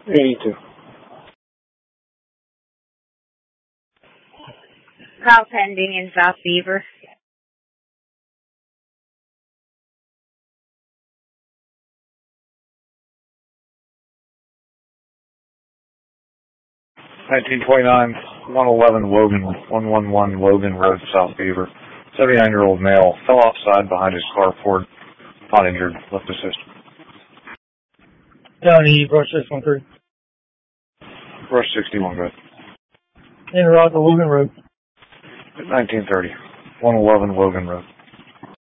82. Call pending in South Beaver. $1929, 111 Logan, 111 Logan Road, South Beaver. 79-year-old male fell outside behind his carport, not injured, left assist. County, brush 613. Brush 61, good. Interlock Logan Road. 1930, 111 Logan Road.